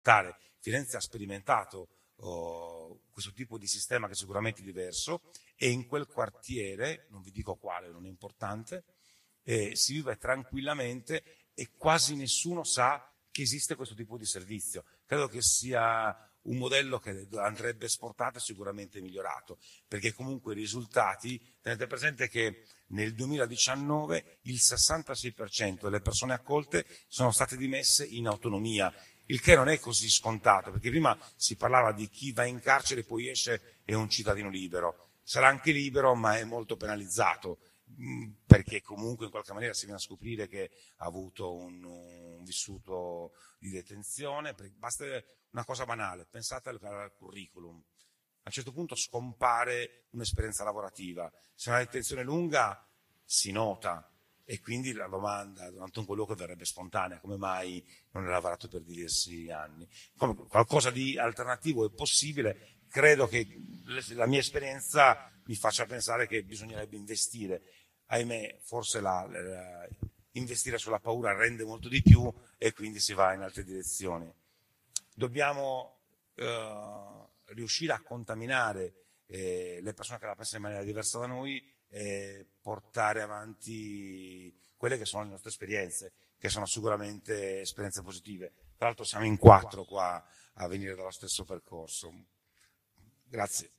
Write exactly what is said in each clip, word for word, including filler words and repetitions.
sfruttare. Firenze ha sperimentato oh, questo tipo di sistema che è sicuramente diverso, e in quel quartiere, non vi dico quale, non è importante, eh, si vive tranquillamente e quasi nessuno sa che esiste questo tipo di servizio. Credo che sia un modello che andrebbe esportato e sicuramente migliorato, perché comunque i risultati, tenete presente che nel duemiladiciannove il sessantasei per cento delle persone accolte sono state dimesse in autonomia, il che non è così scontato, perché prima si parlava di chi va in carcere e poi esce è un cittadino libero. Sarà anche libero, ma è molto penalizzato, perché comunque in qualche maniera si viene a scoprire che ha avuto un, un vissuto di detenzione. Basta una cosa banale, pensate al, al curriculum. A un certo punto scompare un'esperienza lavorativa, se una detenzione lunga si nota, e quindi la domanda durante un colloquio verrebbe spontanea: come mai non hai lavorato per diversi anni? Come qualcosa di alternativo è possibile. Credo che la mia esperienza mi faccia pensare che bisognerebbe investire. Ahimè, forse la, la, investire sulla paura rende molto di più e quindi si va in altre direzioni. Dobbiamo eh, riuscire a contaminare eh, le persone che la pensano in maniera diversa da noi e portare avanti quelle che sono le nostre esperienze, che sono sicuramente esperienze positive. Tra l'altro siamo in quattro qua a venire dallo stesso percorso. Grazie.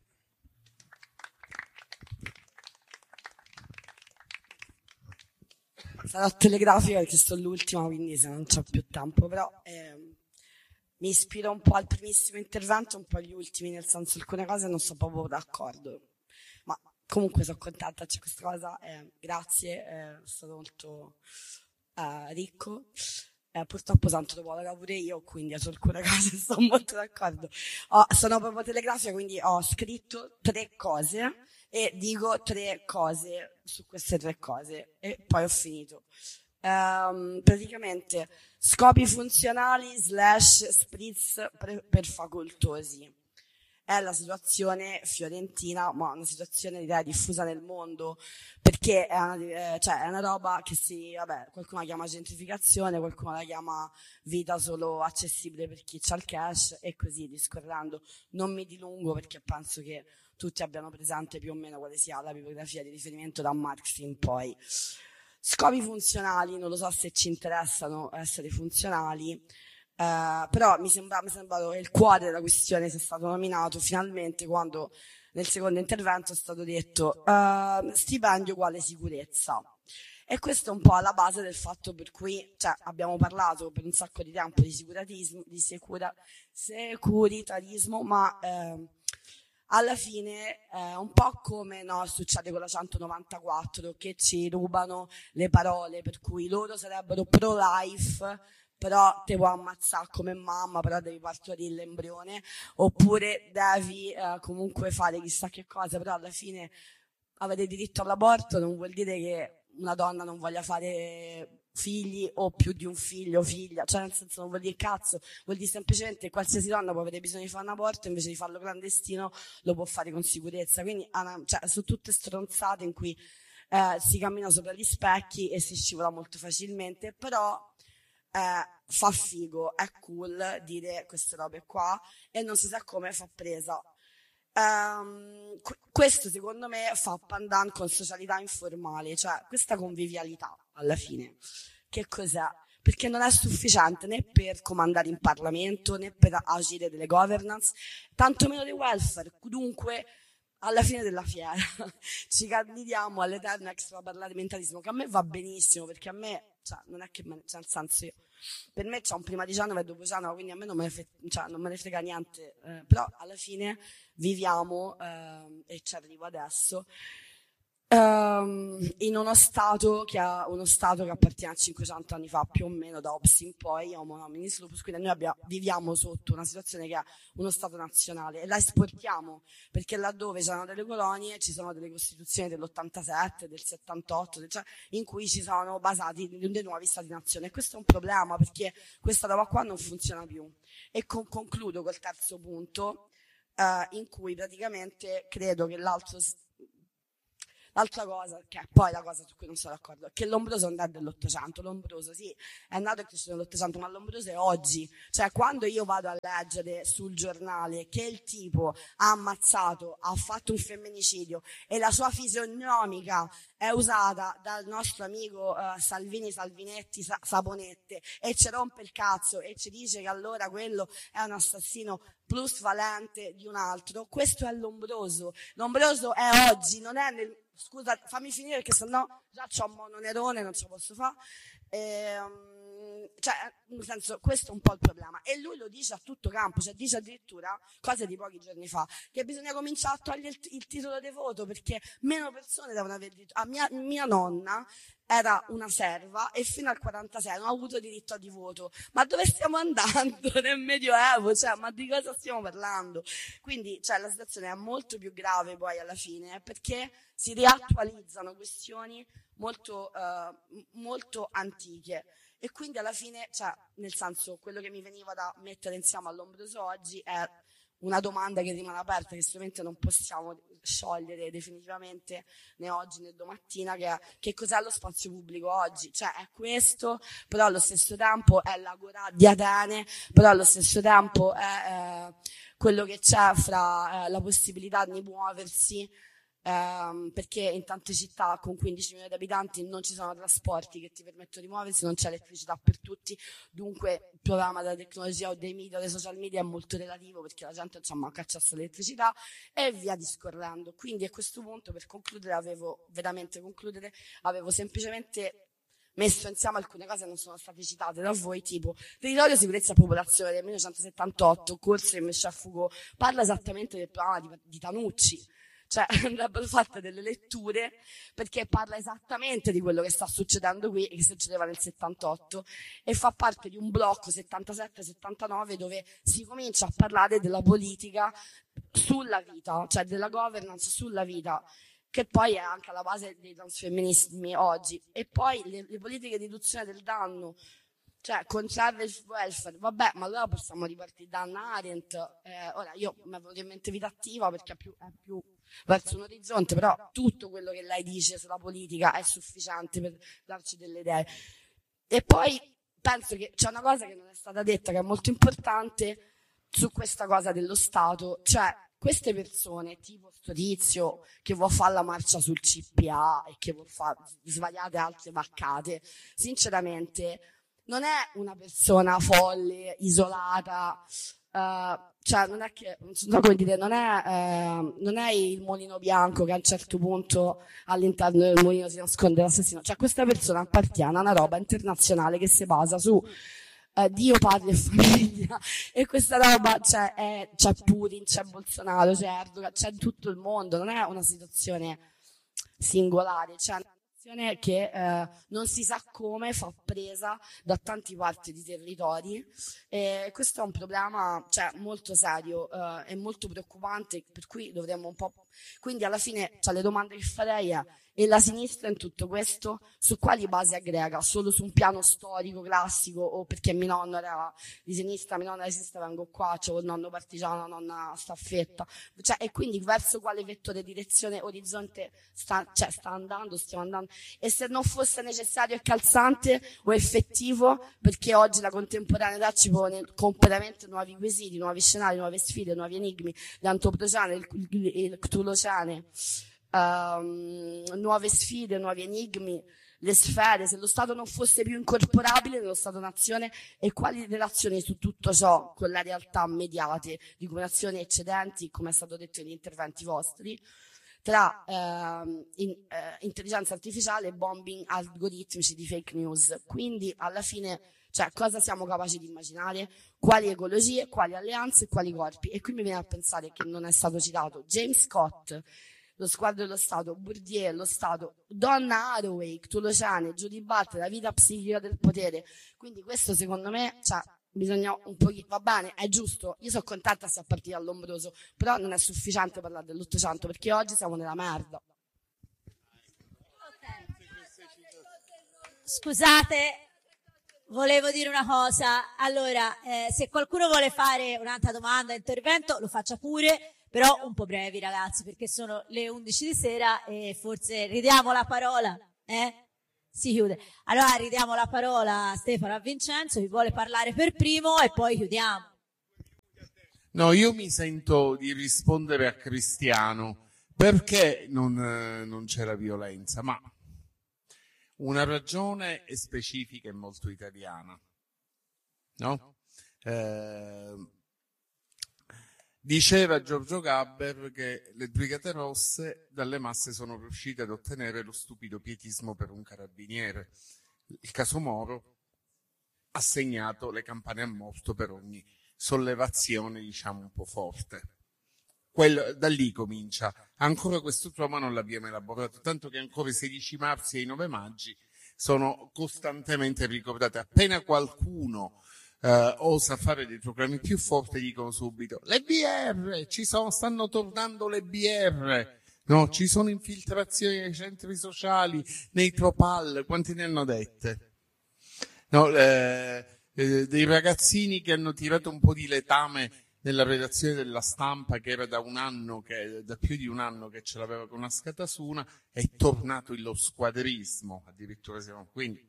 Sarò telegrafica perché sto l'ultima, quindi se non c'ho più tempo, però eh, mi ispiro un po' al primissimo intervento, un po' agli ultimi, nel senso alcune cose non sono proprio d'accordo, ma comunque sono contenta, c'è questa cosa, eh, grazie, è stato molto eh, ricco. Eh, purtroppo sono antropologa pure io, quindi su alcune cose sto molto d'accordo. Ho, sono proprio telegrafica, quindi ho scritto tre cose e dico tre cose su queste tre cose e poi ho finito. Um, praticamente scopi funzionali slash spritz pre- per facoltosi. È la situazione fiorentina, ma una situazione direi diffusa nel mondo, perché è una, eh, cioè è una roba che si, vabbè, qualcuno la chiama gentrificazione, qualcuno la chiama vita solo accessibile per chi c'ha il cash e così discorrendo. Non mi dilungo perché penso che tutti abbiano presente più o meno quale sia la bibliografia di riferimento da Marx in poi. Scopi funzionali, non lo so se ci interessano essere funzionali, Uh, però mi sembra, mi sembra che il cuore della questione sia stato nominato finalmente quando nel secondo intervento è stato detto uh, stipendio uguale sicurezza, e questo è un po' alla base del fatto per cui, cioè, abbiamo parlato per un sacco di tempo di sicuratismo, di sicura, securitarismo, ma uh, alla fine è un po' come no, succede con la centonovantaquattro, che ci rubano le parole, per cui loro sarebbero pro life però ti può ammazzare come mamma, però devi partorire l'embrione, oppure devi eh, comunque fare chissà che cosa, però alla fine avere diritto all'aborto non vuol dire che una donna non voglia fare figli o più di un figlio o figlia, cioè nel senso non vuol dire cazzo, vuol dire semplicemente che qualsiasi donna può avere bisogno di fare un aborto, invece di farlo clandestino lo può fare con sicurezza, quindi cioè, sono tutte stronzate in cui eh, si cammina sopra gli specchi e si scivola molto facilmente, però Eh, fa figo, è cool dire queste robe qua e non si sa come fa presa. Um, qu- questo secondo me fa pandan con socialità informali, cioè questa convivialità alla fine. Che cos'è? Perché non è sufficiente né per comandare in Parlamento né per agire delle governance, tantomeno di welfare. Dunque, alla fine della fiera ci candidiamo all'eterno extraparlamentarismo, che a me va benissimo, perché a me, cioè, non è che me, cioè, nel senso io, per me c'è un prima di Genova e dopo Genova, quindi a me non me ne, fe, cioè, non me ne frega niente, eh, però alla fine viviamo, eh, e ci arrivo adesso, Um, in uno stato che ha uno stato che appartiene a cinquecento anni fa più o meno, da Hobbes in poi, Homo hominis lupus, quindi noi abbiamo, viviamo sotto una situazione che è uno stato nazionale e la esportiamo, perché laddove c'erano delle colonie ci sono delle costituzioni dell'ottantasette, del settantotto, cioè in cui ci sono basati dei nuovi stati nazione, e questo è un problema perché questa roba qua non funziona più. E con, concludo col terzo punto, uh, in cui praticamente credo che l'altro L'altra cosa, che è poi la cosa su cui non sono d'accordo, è che l'Ombroso non è dell'Ottocento. L'Ombroso sì, è nato e cresciuto nell'Ottocento, ma l'Ombroso è oggi. Cioè, quando io vado a leggere sul giornale che il tipo ha ammazzato, ha fatto un femminicidio e la sua fisionomica è usata dal nostro amico uh, Salvini, Salvinetti, Sa- Saponette, e ci rompe il cazzo e ci dice che allora quello è un assassino plus valente di un altro, questo è l'Ombroso. L'Ombroso è oggi, non è nel... Scusa, fammi finire perché sennò già c'ho un mononerone, non ce la posso fare. Ehm, cioè, nel senso, questo è un po' il problema. E lui lo dice a tutto campo, cioè dice addirittura, cose di pochi giorni fa, che bisogna cominciare a togliere il, il titolo di voto perché meno persone devono avere diritto. A mia, mia nonna era una serva e fino al quarantasei non ha avuto diritto di voto. Ma dove stiamo andando nel Medioevo? Cioè, ma di cosa stiamo parlando? Quindi, cioè, la situazione è molto più grave poi alla fine, perché si riattualizzano questioni molto, uh, molto antiche. E quindi alla fine, cioè, nel senso, quello che mi veniva da mettere insieme all'Ombroso oggi è una domanda che rimane aperta, che sicuramente non possiamo sciogliere definitivamente né oggi né domattina, che è: che cos'è lo spazio pubblico oggi? Cioè è questo, però allo stesso tempo è l'agorà di Atene, però allo stesso tempo è eh, quello che c'è fra eh, la possibilità di muoversi, ehm, perché in tante città con quindici milioni di abitanti non ci sono trasporti che ti permettono di muoversi, non c'è elettricità per tutti, dunque il programma della tecnologia o dei media o dei social media è molto relativo perché la gente non ha manco accesso all'elettricità e via discorrendo. Quindi a questo punto, per concludere, avevo veramente concludere, avevo semplicemente messo insieme alcune cose che non sono state citate da voi, tipo Territorio, Sicurezza e Popolazione del millenovecentosettantotto, corso di Michel Foucault, parla esattamente del programma di, di Tanucci. Cioè andrebbero fatte delle letture perché parla esattamente di quello che sta succedendo qui e che succedeva nel settantotto e fa parte di un blocco settantasette settantanove dove si comincia a parlare della politica sulla vita, cioè della governance sulla vita, che poi è anche alla base dei transfemminismi oggi. E poi le, le politiche di riduzione del danno, cioè conserva il welfare, vabbè, ma allora possiamo ripartire da Hannah Arendt. Eh, ora io mi avevo in mente Vita Attiva perché è più, è più verso un orizzonte, però tutto quello che lei dice sulla politica è sufficiente per darci delle idee. E poi penso che c'è una cosa che non è stata detta, che è molto importante su questa cosa dello Stato, cioè queste persone, tipo sto tizio che vuol fare la marcia sul C P A e che vuol fare svariate altre vaccate, sinceramente non è una persona folle, isolata, uh, cioè non è che, non so come dire, non è, eh, non è il Mulino Bianco che a un certo punto all'interno del mulino si nasconde l'assassino. Cioè questa persona appartiene a una roba internazionale che si basa su eh, Dio, padre e famiglia, e questa roba, cioè, è, c'è Putin, c'è Bolsonaro, c'è Erdogan, c'è in tutto il mondo, non è una situazione singolare, c'è una situazione che eh, non si sa come fa presa da tanti parti di territori, e questo è un problema, cioè, molto serio eh, e molto preoccupante, per cui dovremmo un po', quindi alla fine, cioè, le domande che farei è: e la sinistra in tutto questo su quali basi aggrega? Solo su un piano storico classico, o perché mio nonno era di sinistra, mio nonno era di sinistra, vengo qua, c'ho il nonno partigiano, la nonna staffetta, cioè, e quindi verso quale vettore, direzione, orizzonte sta, cioè, sta andando, stiamo andando? E se non fosse necessario e calzante o effettivo, perché oggi la contemporaneità ci pone completamente nuovi quesiti, nuovi scenari, nuove sfide, nuovi enigmi, l'antropocene, il, il, il ctulocene, um, nuove sfide, nuovi enigmi, le sfere, se lo Stato non fosse più incorporabile nello Stato-nazione, e quali relazioni su tutto ciò con la realtà mediate di comunicazioni eccedenti, come è stato detto negli interventi vostri, tra eh, in, eh, intelligenza artificiale e bombing algoritmici di fake news. Quindi alla fine, cioè, cosa siamo capaci di immaginare? Quali ecologie, quali alleanze e quali corpi? E qui mi viene a pensare che non è stato citato James Scott, Lo sguardo dello Stato, Bourdieu, Lo Stato, Donna Haraway, Ctulocene, Judy Butler, La vita psichica del potere. Quindi questo, secondo me, cioè, bisogna un pochino, va bene, è giusto, io sono contenta se a partire dall'Ombroso, però non è sufficiente parlare dell'Ottocento, perché oggi siamo nella merda. Scusate, volevo dire una cosa. Allora, eh, se qualcuno vuole fare un'altra domanda, intervento, lo faccia pure, però un po' brevi ragazzi, perché sono le undici di sera e forse ridiamo la parola, eh? Si chiude. Allora ridiamo la parola a Stefano, a Vincenzo, chi vuole parlare per primo e poi chiudiamo. No, io mi sento di rispondere a Cristiano. Perché non, eh, non c'era violenza? Ma una ragione è specifica e molto italiana, no? Eh, diceva Giorgio Gaber che le Brigate Rosse dalle masse sono riuscite ad ottenere lo stupido pietismo per un carabiniere. Il caso Moro ha segnato le campane a morto per ogni sollevazione, diciamo, un po' forte. Quello, da lì comincia. Ancora questo trauma non l'abbiamo elaborato, tanto che ancora i sedici marzo e i nove maggi sono costantemente ricordati. Appena qualcuno eh, osa fare dei programmi più forti, dicono subito le B R, ci sono, stanno tornando le B R, no, ci sono infiltrazioni nei centri sociali, nei Tropal, quanti ne hanno dette? No, eh, eh, dei ragazzini che hanno tirato un po' di letame nella redazione della Stampa, che era da un anno, che, da più di un anno che ce l'aveva con una scatasuna, è tornato lo squadrismo, addirittura siamo quindi.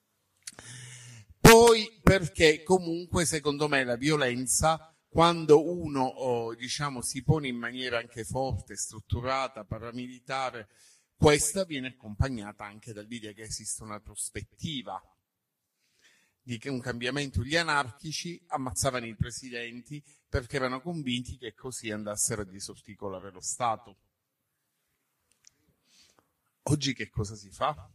Poi perché comunque secondo me la violenza, quando uno oh, diciamo si pone in maniera anche forte, strutturata, paramilitare, questa viene accompagnata anche dall'idea che esiste una prospettiva di che un cambiamento. Gli anarchici ammazzavano i presidenti perché erano convinti che così andassero a disarticolare lo Stato. Oggi che cosa si fa?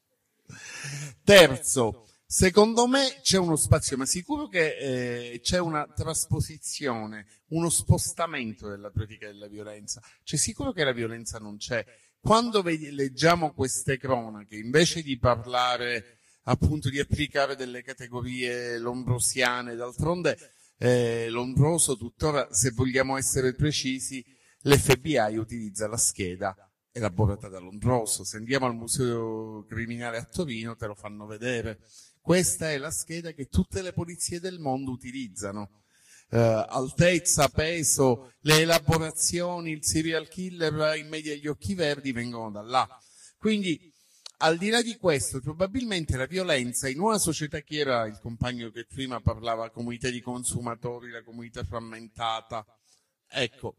Terzo, secondo me c'è uno spazio, ma sicuro che eh, c'è una trasposizione, uno spostamento della pratica della violenza. C'è sicuro che la violenza non c'è. Quando vedi, leggiamo queste cronache, invece di parlare appunto di applicare delle categorie lombrosiane, d'altronde eh, Lombroso tuttora, se vogliamo essere precisi, l'F B I utilizza la scheda elaborata da Lombroso. Se andiamo al Museo Criminale a Torino te lo fanno vedere. Questa è la scheda che tutte le polizie del mondo utilizzano. Eh, altezza, peso, le elaborazioni, il serial killer in media gli occhi verdi vengono da là. Quindi al di là di questo, probabilmente la violenza in una società, chi era il compagno che prima parlava, comunità di consumatori, la comunità frammentata, ecco,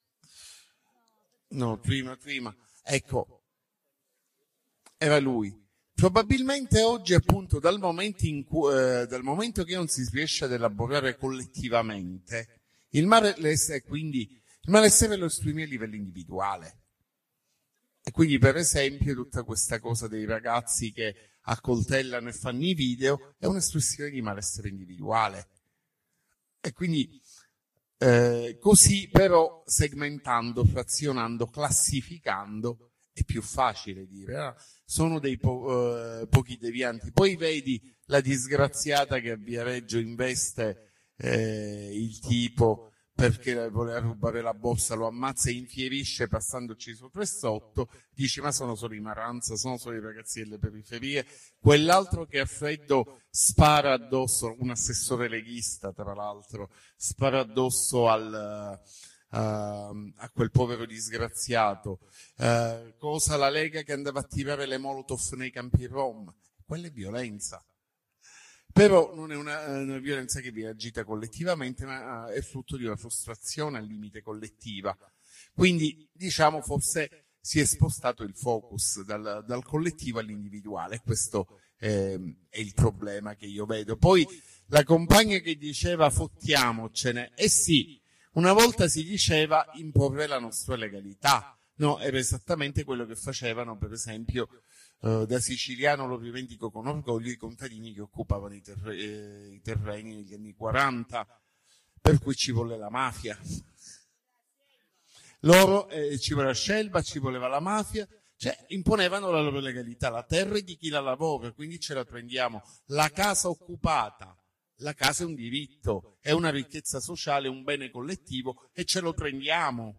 no, prima, prima, ecco, era lui. Probabilmente oggi, appunto, dal momento, in cui, eh, dal momento che non si riesce ad elaborare collettivamente, il malessere, quindi, il malessere lo esprime a livello individuale. E quindi, per esempio, tutta questa cosa dei ragazzi che accoltellano e fanno i video è un'espressione di malessere individuale. E quindi, eh, così però, segmentando, frazionando, classificando, è più facile dire, ah, sono dei po- eh, pochi devianti. Poi vedi la disgraziata che a Viareggio investe eh, il tipo perché voleva rubare la borsa, lo ammazza e infierisce passandoci sopra e sotto, dice ma sono solo i Maranza, sono solo i ragazzi delle periferie. Quell'altro che a freddo spara addosso, un assessore leghista tra l'altro, spara addosso al, uh, a quel povero disgraziato. Uh, cosa la Lega che andava a tirare le molotov nei campi rom? Quella è violenza. Però non è una, una violenza che viene agita collettivamente, ma è frutto di una frustrazione al limite collettiva. Quindi, diciamo, forse si è spostato il focus dal, dal collettivo all'individuale. Questo eh, è il problema che io vedo. Poi la compagna che diceva fottiamocene, eh sì, una volta si diceva imporre la nostra legalità. No, era esattamente quello che facevano, per esempio, Uh, da siciliano lo rivendico con orgoglio, i contadini che occupavano i, terre- eh, i terreni negli anni quaranta, per cui ci volle la mafia. Loro eh, ci voleva Scelba, ci voleva la mafia, cioè imponevano la loro legalità, la terra è di chi la lavora, quindi ce la prendiamo. La casa occupata, la casa è un diritto, è una ricchezza sociale, un bene collettivo e ce lo prendiamo.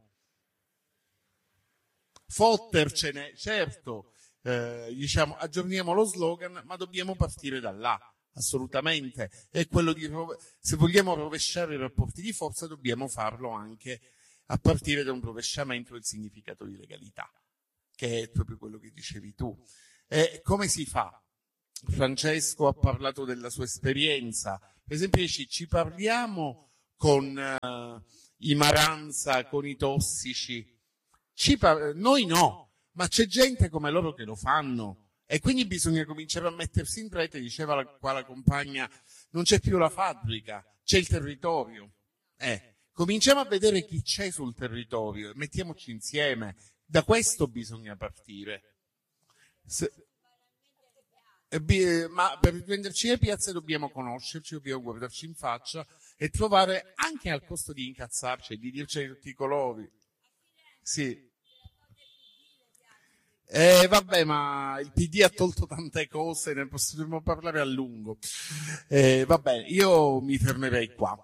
Fottercene, certo. Eh, diciamo aggiorniamo lo slogan, ma dobbiamo partire da là, assolutamente. È quello di, se vogliamo rovesciare i rapporti di forza dobbiamo farlo anche a partire da un rovesciamento del significato di legalità, che è proprio quello che dicevi tu. E come si fa? Francesco ha parlato della sua esperienza. Per esempio, dici, ci parliamo con uh, i Maranza, con i tossici. Ci par- noi no, ma c'è gente come loro che lo fanno. E quindi bisogna cominciare a mettersi in rete, diceva la, qua la compagna, non c'è più la fabbrica, c'è il territorio. Eh, cominciamo a vedere chi c'è sul territorio e mettiamoci insieme. Da questo bisogna partire. Se, eh, ma per prenderci le piazze dobbiamo conoscerci, dobbiamo guardarci in faccia e trovare, anche al costo di incazzarci e di dirci di tutti i colori. Sì. Eh, vabbè, ma il P D ha tolto tante cose, ne possiamo parlare a lungo. Eh, vabbè, io mi fermerei qua.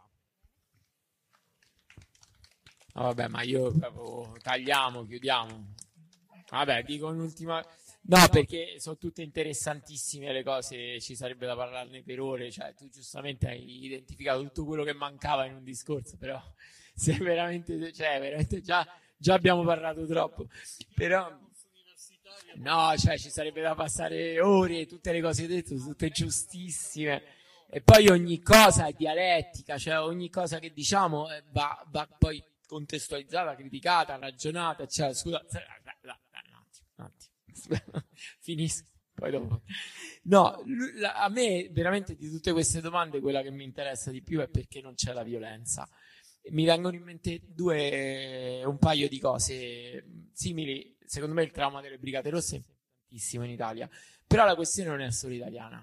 No, vabbè, ma io proprio tagliamo, chiudiamo. Vabbè, dico un'ultima. No, perché sono tutte interessantissime le cose, ci sarebbe da parlarne per ore. Cioè, tu giustamente hai identificato tutto quello che mancava in un discorso, però se veramente, cioè, veramente già, già abbiamo parlato troppo. Però. No, cioè ci sarebbe da passare ore, tutte le cose dette sono tutte giustissime e poi ogni cosa è dialettica, cioè ogni cosa che diciamo va, va poi contestualizzata, criticata, ragionata, cioè scusa, un attimo, un attimo, finisco, poi dopo. No, a me veramente di tutte queste domande quella che mi interessa di più è perché non c'è la violenza. Mi vengono in mente due, un paio di cose simili. Secondo me il trauma delle Brigate Rosse è importantissimo in Italia, però la questione non è solo italiana.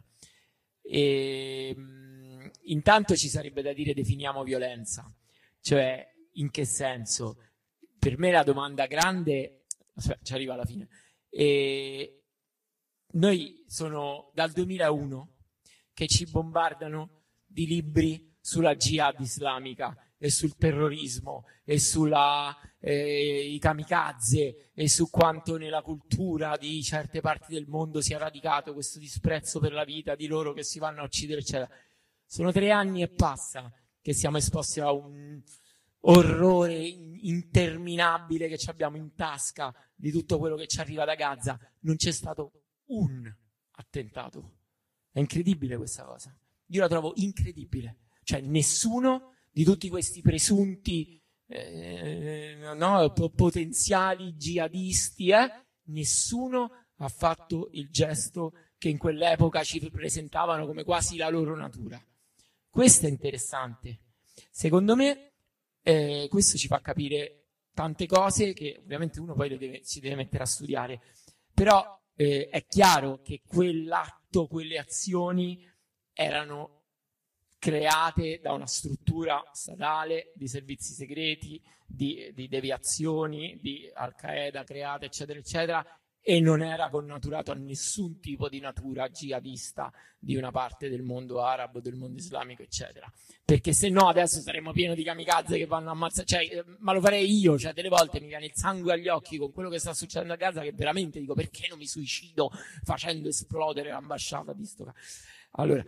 E, mh, intanto ci sarebbe da dire definiamo violenza, cioè in che senso? Per me la domanda grande, aspetta, ci arriva alla fine. E noi sono dal duemilauno che ci bombardano di libri sulla jihad islamica e sul terrorismo e sulla eh, i kamikaze e su quanto nella cultura di certe parti del mondo sia radicato questo disprezzo per la vita di loro che si vanno a uccidere, eccetera. Sono tre anni e passa che siamo esposti a un orrore interminabile che ci abbiamo in tasca di tutto quello che ci arriva da Gaza. Non c'è stato un attentato. È incredibile questa cosa. Io la trovo incredibile. Cioè nessuno di tutti questi presunti eh, no, potenziali jihadisti, eh, nessuno ha fatto il gesto che in quell'epoca ci presentavano come quasi la loro natura. Questo è interessante. Secondo me eh, questo ci fa capire tante cose che ovviamente uno poi le deve, si deve mettere a studiare, però eh, è chiaro che quell'atto, quelle azioni erano create da una struttura statale di servizi segreti, di, di deviazioni, di Al-Qaeda create, eccetera, eccetera, e non era connaturato a nessun tipo di natura jihadista di una parte del mondo arabo, del mondo islamico, eccetera. Perché se no adesso saremmo pieni di kamikaze che vanno a ammazzare, cioè, ma lo farei io, cioè delle volte mi viene il sangue agli occhi con quello che sta succedendo a Gaza, che veramente dico, perché non mi suicido facendo esplodere l'ambasciata di sto ca-? Allora,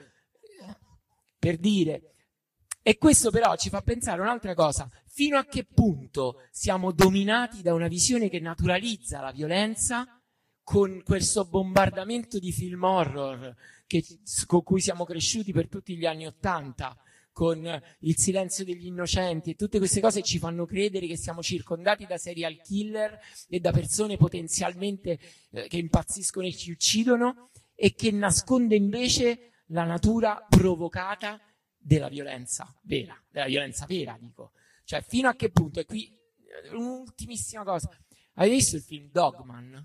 per dire, e questo però ci fa pensare un'altra cosa, fino a che punto siamo dominati da una visione che naturalizza la violenza con questo bombardamento di film horror che, con cui siamo cresciuti per tutti gli anni Ottanta, con Il silenzio degli innocenti, e tutte queste cose ci fanno credere che siamo circondati da serial killer e da persone potenzialmente eh, che impazziscono e ci uccidono, e che nasconde invece la natura provocata della violenza vera, della violenza vera, dico. Cioè, fino a che punto? E qui, un'ultimissima cosa. Hai visto il film Dogman?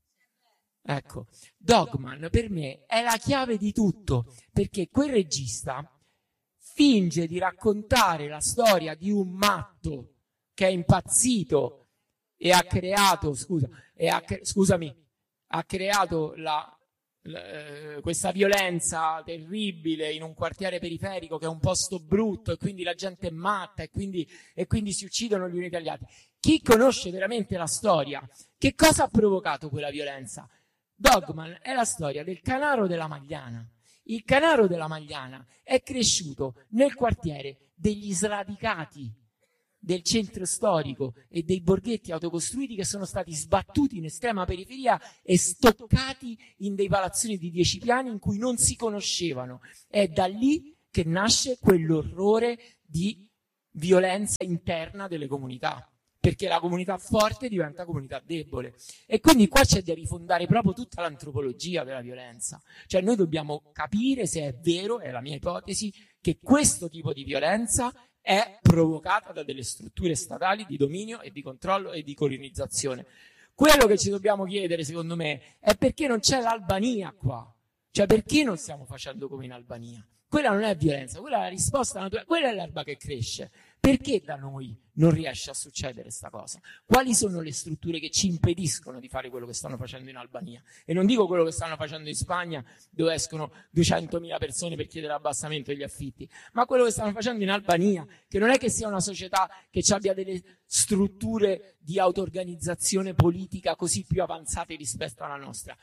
Ecco, Dogman per me è la chiave di tutto, perché quel regista finge di raccontare la storia di un matto che è impazzito e ha creato, scusa, e ha, scusami, ha creato la questa violenza terribile in un quartiere periferico che è un posto brutto, e quindi la gente è matta e quindi, e quindi si uccidono gli uni dagli altri. Chi conosce veramente la storia, che cosa ha provocato quella violenza? Dogman è la storia del Canaro della Magliana. Il Canaro della Magliana è cresciuto nel quartiere degli sradicati, del centro storico e dei borghetti autocostruiti che sono stati sbattuti in estrema periferia e stoccati in dei palazzoni di dieci piani in cui non si conoscevano. È da lì che nasce quell'orrore di violenza interna delle comunità, perché la comunità forte diventa comunità debole. E quindi qua c'è da rifondare proprio tutta l'antropologia della violenza. Cioè noi dobbiamo capire se è vero, è la mia ipotesi, che questo tipo di violenza è provocata da delle strutture statali di dominio e di controllo e di colonizzazione. Quello che ci dobbiamo chiedere, secondo me, è perché non c'è l'Albania qua. Cioè perché non stiamo facendo come in Albania? Quella non è violenza, quella è la risposta naturale, quella è l'erba che cresce. Perché da noi non riesce a succedere sta cosa? Quali sono le strutture che ci impediscono di fare quello che stanno facendo in Albania? E non dico quello che stanno facendo in Spagna, dove escono duecentomila persone per chiedere l'abbassamento degli affitti, ma quello che stanno facendo in Albania, che non è che sia una società che abbia delle strutture di auto-organizzazione politica così più avanzate rispetto alla nostra.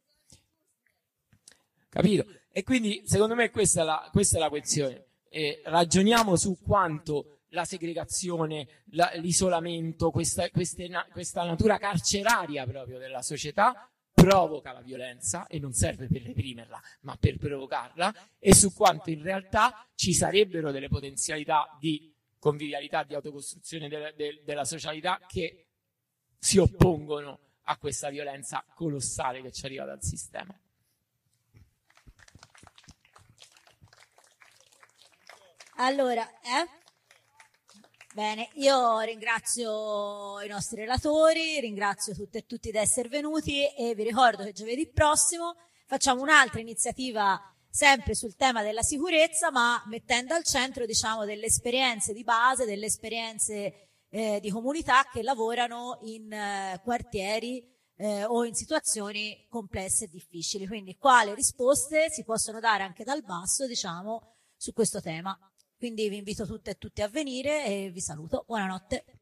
Capito? E quindi, secondo me, questa è la, questa è la questione. Eh, ragioniamo su quanto la segregazione, la, l'isolamento, questa, queste, questa natura carceraria proprio della società provoca la violenza e non serve per reprimerla, ma per provocarla, e su quanto in realtà ci sarebbero delle potenzialità di convivialità, di autocostruzione de, de, della socialità che si oppongono a questa violenza colossale che ci arriva dal sistema. Allora, eh? Bene, io ringrazio i nostri relatori, ringrazio tutte e tutti di essere venuti e vi ricordo che giovedì prossimo facciamo un'altra iniziativa sempre sul tema della sicurezza, ma mettendo al centro, diciamo, delle esperienze di base, delle esperienze eh, di comunità che lavorano in eh, quartieri eh, o in situazioni complesse e difficili. Quindi quali risposte si possono dare anche dal basso, diciamo, su questo tema. Quindi vi invito tutte e tutti a venire e vi saluto. Buonanotte.